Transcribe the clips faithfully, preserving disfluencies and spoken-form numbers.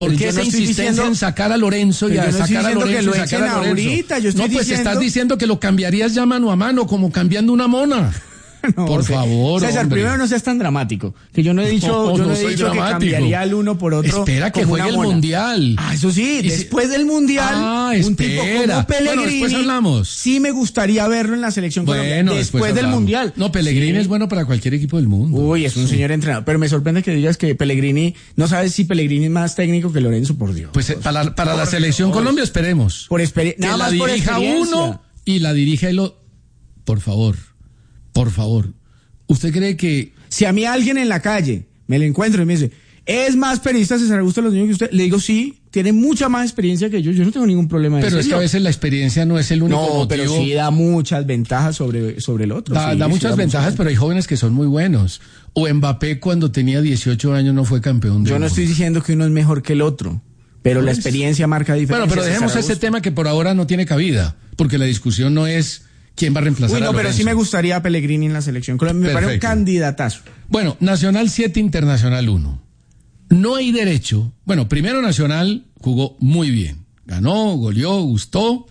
¿Por qué esa no insistencia diciendo, en sacar a Lorenzo y a no sacar a Lorenzo que lo y sacar a Lorenzo? Ahorita, yo estoy no, pues diciendo... estás diciendo que lo cambiarías ya mano a mano, como cambiando una mona. No, por okay. favor, César, hombre. primero no seas tan dramático. Que yo no he dicho, no, yo no, no he dicho dramático. que cambiaría el uno por otro. Espera que juegue el mundial. Ah, eso sí, y después si... del mundial, ah, un tipo como Pellegrini. Bueno, después hablamos. Sí me gustaría verlo en la selección bueno, colombiana. Después, después del mundial. No, Pellegrini sí. es bueno para cualquier equipo del mundo. Uy, es un sí. señor entrenador. Pero me sorprende que digas que Pellegrini, no sabes si Pellegrini es más técnico que Lorenzo, por Dios. Pues para, la, para la selección Dios. Colombia esperemos. Por experiencia. Nada más la por dirija experiencia. uno y la dirija el otro. Por favor, por favor. ¿Usted cree que si a mí alguien en la calle me lo encuentro y me dice, es más periodista César Augusto Londoño que usted? Le digo, sí, tiene mucha más experiencia que yo, yo no tengo ningún problema de eso. Pero es que a veces la experiencia no es el único no, motivo. pero sí da muchas ventajas sobre, sobre el otro. Da, sí, da sí, muchas da ventajas, muchas... pero hay jóvenes que son muy buenos. O Mbappé cuando tenía dieciocho años no fue campeón de Yo no estoy diciendo que uno es mejor que el otro, pero pues, la experiencia marca diferencia. Bueno, pero dejemos ese tema que por ahora no tiene cabida, porque la discusión no es quién va a reemplazar Uy, no, a pero sí me gustaría a Pellegrini en la selección. Me parece un candidatazo. Bueno, Nacional siete, Internacional uno. No hay derecho. Bueno, primero Nacional jugó muy bien. Ganó, goleó, gustó.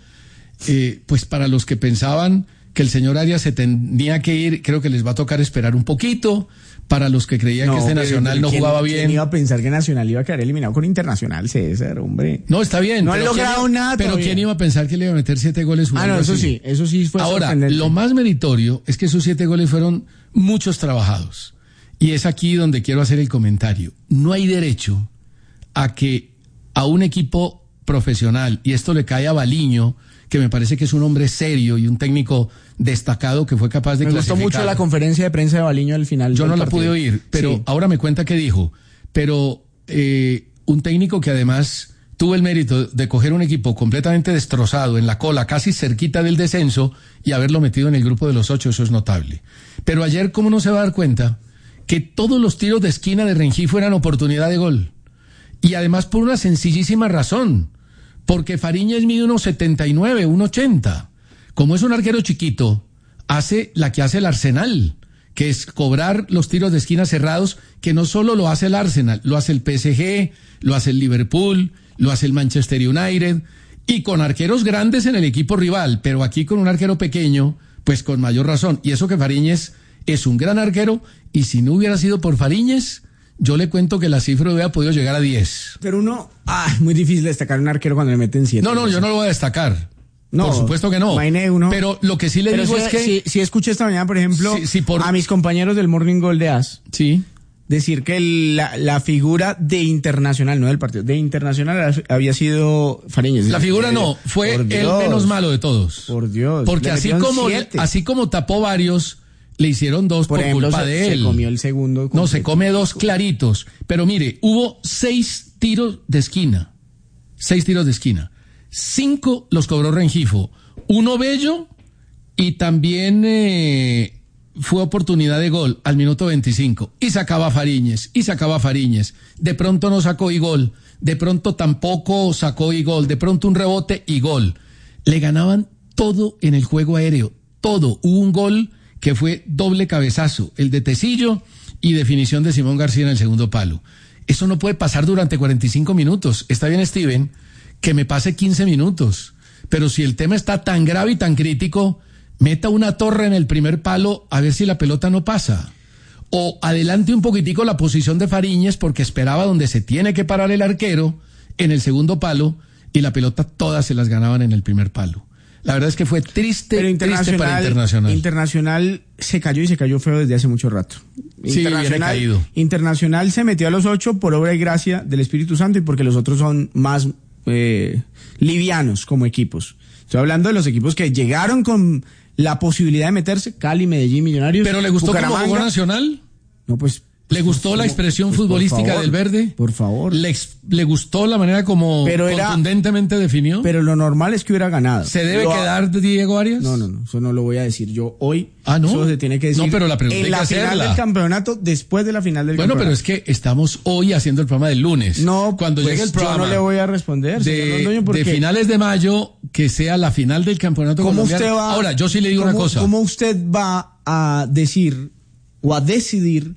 Eh, pues para los que pensaban que el señor Arias se tenía que ir, creo que les va a tocar esperar un poquito. Para los que creían no, que este Nacional no jugaba bien. ¿Quién iba a pensar que Nacional iba a quedar eliminado con Internacional, César, hombre? No, está bien. No han logrado nada Pero todavía. ¿quién iba a pensar que le iba a meter siete goles jugando Ah, no, eso así? sí, eso sí fue Ahora, lo más meritorio es que esos siete goles fueron muchos trabajados. Y es aquí donde quiero hacer el comentario. No hay derecho a que a un equipo profesional, y esto le cae a Baliño, que me parece que es un hombre serio y un técnico destacado que fue capaz de me clasificar. Me gustó mucho la conferencia de prensa de Baliño al final. Yo no la partido. pude oír, pero sí. Ahora me cuenta que dijo. Pero eh, un técnico que además tuvo el mérito de coger un equipo completamente destrozado en la cola, casi cerquita del descenso, y haberlo metido en el grupo de los ocho, eso es notable. Pero ayer, ¿cómo no se va a dar cuenta que todos los tiros de esquina de Rengifo eran oportunidad de gol? Y además por una sencillísima razón. Porque Fariñez mide uno setenta y nueve, uno ochenta. Como es un arquero chiquito, hace la que hace el Arsenal, que es cobrar los tiros de esquina cerrados, que no solo lo hace el Arsenal, lo hace el P S G, lo hace el Liverpool, lo hace el Manchester United, y con arqueros grandes en el equipo rival, pero aquí con un arquero pequeño, pues con mayor razón. Y eso que Fariñez es un gran arquero, y si no hubiera sido por Fariñez, yo le cuento que la cifra hubiera podido llegar a diez. Pero uno, ah, es muy difícil destacar a un arquero cuando le meten siete. No, no, yo no lo voy a destacar. No, por supuesto que no. Uno, pero lo que sí le digo si, es que... Si, si escuché esta mañana, por ejemplo, si, si por... a mis compañeros del Morning Goal de A S, sí, decir que la, la figura de Internacional, no del partido, de Internacional había sido Fariñez. La figura no, fue el menos malo de todos. Por Dios. Porque así como, así como tapó varios... Le hicieron dos por, por ejemplo, culpa se, de él. Se comió el segundo. No, se come dos claritos. Pero mire, hubo seis tiros de esquina. Seis tiros de esquina. Cinco los cobró Rengifo. Uno Bello y también eh, fue oportunidad de gol al minuto veinticinco. Y sacaba Fariñez, y sacaba Fariñez. De pronto no sacó y gol. De pronto tampoco sacó y gol. De pronto un rebote y gol. Le ganaban todo en el juego aéreo. Todo. Hubo un gol que fue doble cabezazo, el de Tecillo y definición de Simón García en el segundo palo. Eso no puede pasar durante cuarenta y cinco minutos. Está bien, Steven, que me pase quince minutos, pero si el tema está tan grave y tan crítico, meta una torre en el primer palo a ver si la pelota no pasa. O adelante un poquitico la posición de Fariñez porque esperaba donde se tiene que parar el arquero en el segundo palo y la pelota todas se las ganaban en el primer palo. La verdad es que fue triste, Pero triste para Internacional. Internacional se cayó y se cayó feo desde hace mucho rato. Sí, viene caído. Internacional se metió a los ocho por obra y gracia del Espíritu Santo y porque los otros son más eh, livianos como equipos. Estoy hablando de los equipos que llegaron con la posibilidad de meterse, Cali, Medellín, Millonarios. ¿Pero le gustó cómo jugó Nacional? No, pues... ¿Le gustó la expresión pues futbolística favor, del verde? Por favor. ¿Le, ¿Le gustó la manera como pero era, contundentemente definió? Pero lo normal es que hubiera ganado. ¿Se debe lo, quedar Diego Arias? No, no, no, eso no lo voy a decir yo hoy. Ah, ¿no? Eso se tiene que decir no, pero la pregunta en hay la que final hacerla. del campeonato, después de la final del bueno, campeonato. Bueno, pero es que estamos hoy haciendo el programa del lunes. No, cuando pues llegue el programa yo no le voy a responder, de, señor Londoño, porque de finales de mayo, que sea la final del campeonato ¿cómo colombiano. Usted va, Ahora, yo sí le digo ¿cómo, una cosa. ¿Cómo usted va a decir o a decidir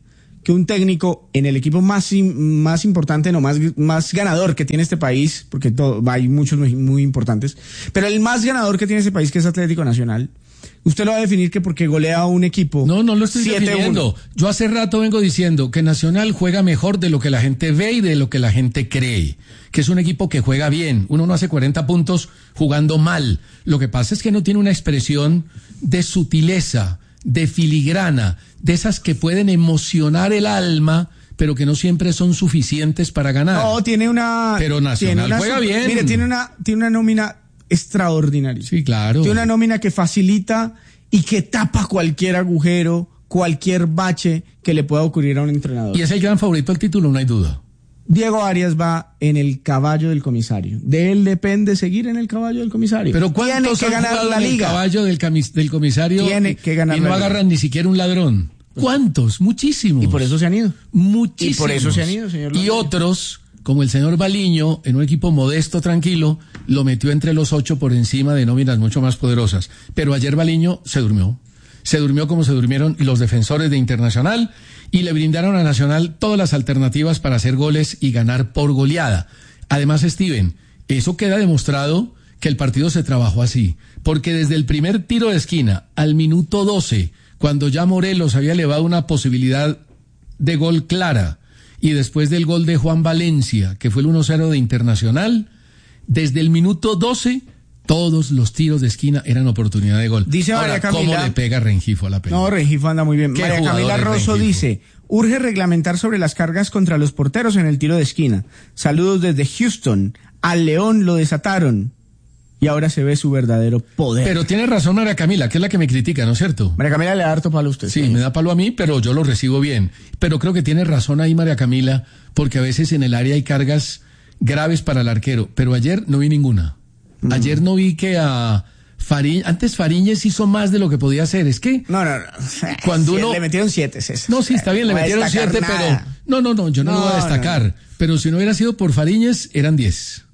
que un técnico en el equipo más, más importante, no, más, más ganador que tiene este país, porque todo, hay muchos muy, muy importantes, pero el más ganador que tiene este país, que es Atlético Nacional, usted lo va a definir que porque golea a un equipo. No, no lo estoy definiendo. Yo hace rato vengo diciendo que Nacional juega mejor de lo que la gente ve y de lo que la gente cree. Que es un equipo que juega bien. Uno no hace cuarenta puntos jugando mal. Lo que pasa es que no tiene una expresión de sutileza, de filigrana, de esas que pueden emocionar el alma, pero que no siempre son suficientes para ganar. No, tiene una... Pero Nacional una, juega bien. Mire, tiene una, tiene una nómina extraordinaria. Sí, claro. Tiene una nómina que facilita y que tapa cualquier agujero, cualquier bache que le pueda ocurrir a un entrenador. Y es el gran favorito al título, no hay duda. Diego Arias va en el caballo del comisario. De él depende seguir en el caballo del comisario. Pero ¿cuántos tiene que ganar la en liga? El caballo del, camis, del comisario tiene que ganar y no la agarran liga. Ni siquiera un ladrón. ¿Cuántos? Muchísimos. Y por eso se han ido. Muchísimos. Y por eso se han ido, señor. Y otros, como el señor Baliño, en un equipo modesto, tranquilo, lo metió entre los ocho por encima de nóminas mucho más poderosas. Pero ayer Baliño se durmió. Se durmió como se durmieron los defensores de Internacional y le brindaron a Nacional todas las alternativas para hacer goles y ganar por goleada. Además, Steven, eso queda demostrado que el partido se trabajó así, porque desde el primer tiro de esquina al minuto doce, cuando ya Morelos había elevado una posibilidad de gol clara, y después del gol de Juan Valencia, que fue el uno cero de Internacional, desde el minuto doce... todos los tiros de esquina eran oportunidad de gol. Dice María Ahora, Camila. ¿cómo le pega Rengifo a la pelota? No, Rengifo anda muy bien. María Camila Rosso dice: urge reglamentar sobre las cargas contra los porteros en el tiro de esquina. Saludos desde Houston. Al León lo desataron y ahora se ve su verdadero poder. Pero tiene razón María Camila, que es la que me critica, ¿no es cierto? María Camila le da harto palo a usted. Sí, me da palo a mí, pero yo lo recibo bien. Pero creo que tiene razón ahí María Camila, porque a veces en el área hay cargas graves para el arquero. Pero ayer no vi ninguna. Ayer no vi que a Fariñez, antes Fariñez hizo más de lo que podía hacer, es que... No, no, no. Cuando sí, uno... Le metieron siete, César. No, sí, está bien, le no metieron siete, nada. pero... No, no, no, yo no, no lo voy a destacar. No. Pero si no hubiera sido por Fariñez, eran diez.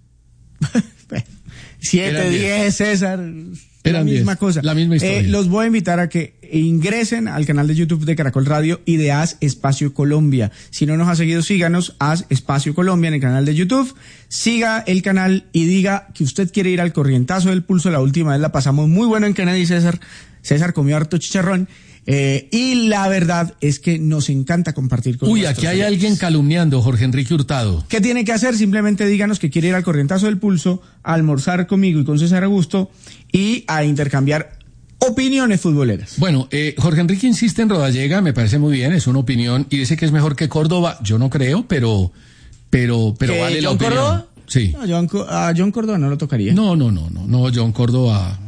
siete, diez, César... Eran la misma diez, cosa. La misma historia. Eh, los voy a invitar a que ingresen al canal de YouTube de Caracol Radio y de Haz Espacio Colombia. Si no nos ha seguido, síganos, Haz Espacio Colombia en el canal de YouTube. Siga el canal y diga que usted quiere ir al corrientazo del pulso. La última vez la pasamos muy bueno en Kennedy, César. César comió harto chicharrón. Eh, y la verdad es que nos encanta compartir con Uy, aquí hay clientes. alguien calumniando, Jorge Enrique Hurtado. ¿Qué tiene que hacer? Simplemente díganos que quiere ir al corrientazo del pulso, a almorzar conmigo y con César Augusto y a intercambiar opiniones futboleras. Bueno, eh, Jorge Enrique insiste en Rodallega, me parece muy bien, es una opinión, y dice que es mejor que Córdoba. Yo no creo, pero, pero, pero ¿Que vale la John opinión. Córdoba? Sí. No, John, a John Córdoba no lo tocaría. No, no, no, no, no, John Córdoba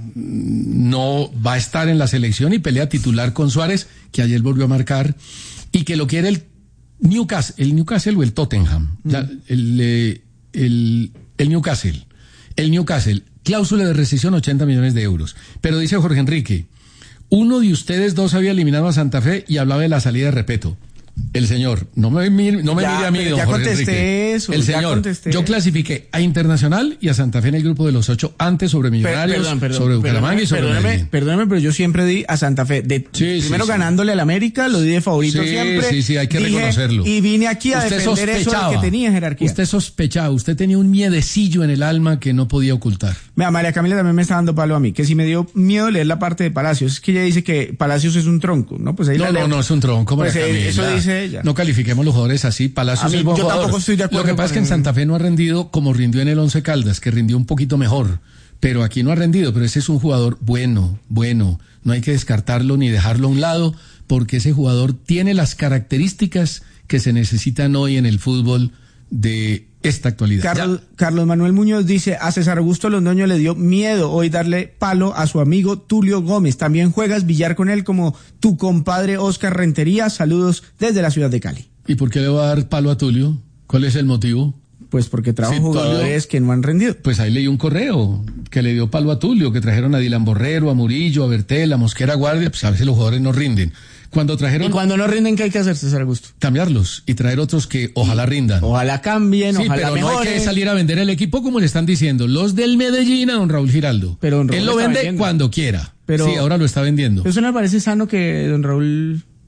no va a estar en la selección y pelea titular con Suárez, que ayer volvió a marcar, y que lo quiere el Newcastle, el Newcastle o el Tottenham, mm. ya, el, el, el, el Newcastle, el Newcastle, cláusula de rescisión ochenta millones de euros. Pero dice Jorge Enrique, uno de ustedes dos había eliminado a Santa Fe y hablaba de la salida de Repeto. El señor, no me, mire, no me ya, mire a mí, don ya Jorge contesté Enrique. Eso, el ya señor, contesté. Yo clasifiqué a Internacional y a Santa Fe en el grupo de los ocho, antes sobre Millonarios, perdón, perdón, sobre Bucaramanga y sobre perdóneme, Medellín. Perdóneme, pero yo siempre di a Santa Fe, de, sí, primero sí, ganándole sí. al América, lo di de favorito sí, siempre. Sí, sí, hay que dije, reconocerlo. Y vine aquí a usted defender sospechaba, eso de que tenía jerarquía. Usted sospechaba, usted tenía un miedecillo en el alma que no podía ocultar. Mira, María Camila también me está dando palo a mí, que si me dio miedo leer la parte de Palacios, es que ella dice que Palacios es un tronco, ¿no? Pues ahí no, la no, leo. no es un tronco, María pues, Camila. Eso dice ella. No califiquemos los jugadores así, Palacios mí, es buen yo jugador. tampoco estoy de acuerdo. Lo que pasa es que en Santa Fe no ha rendido como rindió en el Once Caldas, que rindió un poquito mejor, pero aquí no ha rendido, pero ese es un jugador bueno, bueno, no hay que descartarlo ni dejarlo a un lado, porque ese jugador tiene las características que se necesitan hoy en el fútbol de esta actualidad. Carlos, Carlos Manuel Muñoz dice, a César Augusto Londoño le dio miedo hoy darle palo a su amigo Tulio Gómez. También juegas billar con él como tu compadre Oscar Rentería. Saludos desde la ciudad de Cali. ¿Y por qué le va a dar palo a Tulio? ¿Cuál es el motivo? Pues porque trajo sí, jugadores Tulio, que no han rendido. Pues ahí leí un correo que le dio palo a Tulio, que trajeron a Dylan Borrero, a Murillo, a Bertel, a Mosquera Guardia, pues a veces los jugadores no rinden. Cuando trajeron... ¿Y cuando no rinden qué hay que hacer, César Augusto? Cambiarlos y traer otros que ojalá rindan. Ojalá cambien, sí, ojalá pero mejoren. No hay que salir a vender el equipo como le están diciendo los del Medellín a don Raúl Giraldo. Pero don Raúl Él lo vende vendiendo. cuando quiera. Pero, sí, ahora lo está vendiendo. Eso no me parece sano que don Raúl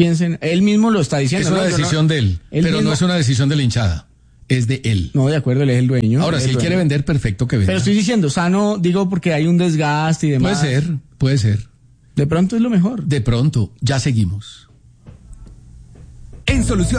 piensen, él mismo lo está diciendo. Es una ¿no? Yo decisión no- de él, él pero mismo- no es una decisión de la hinchada, es de él. No, de acuerdo, él es el dueño. Ahora, es si el él quiere dueño. vender, perfecto que venda. Pero estoy diciendo, sano, digo porque hay un desgaste y Puede demás. ser, puede ser. De pronto es lo mejor. De pronto, ya seguimos. En Solución